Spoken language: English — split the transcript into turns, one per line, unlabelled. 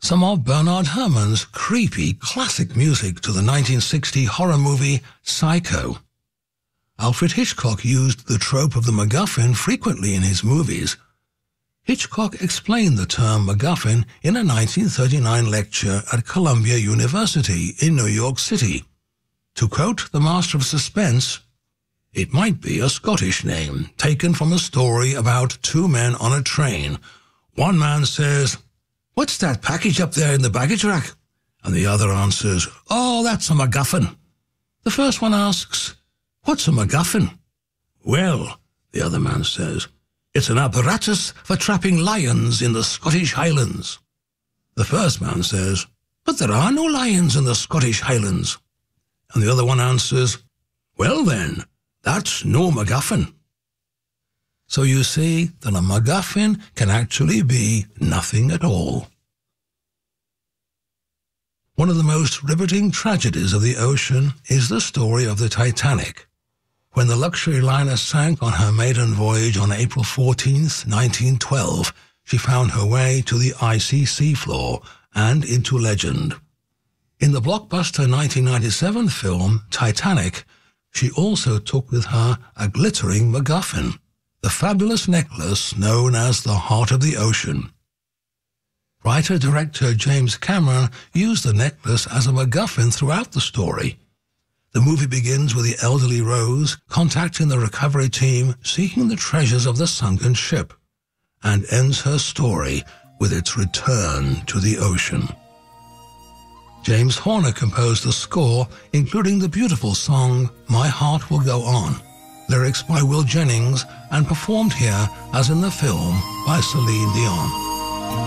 some of Bernard Herrmann's creepy classic music to the 1960 horror movie Psycho. Alfred Hitchcock used the trope of the MacGuffin frequently in his movies. Hitchcock explained the term MacGuffin in a 1939 lecture at Columbia University in New York City. To quote the master of suspense, "It might be a Scottish name, taken from a story about two men on a train. One man says, 'What's that package up there in the baggage rack?' And the other answers, 'Oh, that's a MacGuffin.' The first one asks, 'What's a MacGuffin?' 'Well,' the other man says, 'it's an apparatus for trapping lions in the Scottish Highlands.' The first man says, 'But there are no lions in the Scottish Highlands.' And the other one answers, 'Well then, that's no MacGuffin.' So you see that a MacGuffin can actually be nothing at all. One of the most riveting tragedies of the ocean is the story of the Titanic. When the luxury liner sank on her maiden voyage on April 14th, 1912, she found her way to the icy seafloor and into legend. In the blockbuster 1997 film Titanic, she also took with her a glittering MacGuffin, the fabulous necklace known as the Heart of the Ocean. Writer-director James Cameron used the necklace as a MacGuffin throughout the story. The movie begins with the elderly Rose contacting the recovery team seeking the treasures of the sunken ship, and ends her story with its return to the ocean. James Horner composed the score, including the beautiful song My Heart Will Go On, lyrics by Will Jennings, and performed here as in the film by Celine Dion.